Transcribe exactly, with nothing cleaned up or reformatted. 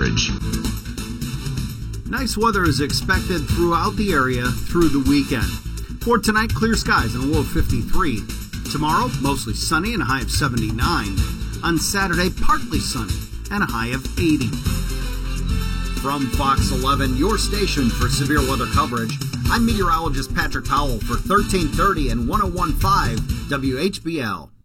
coverage. Nice weather is expected throughout the area through the weekend. For tonight, clear skies and a low of fifty-three. Tomorrow, mostly sunny and a high of seventy-nine. On Saturday, partly sunny and a high of eighty. From Fox eleven, your station for severe weather coverage, I'm meteorologist Patrick Powell for thirteen thirty and one oh one point five W H B L.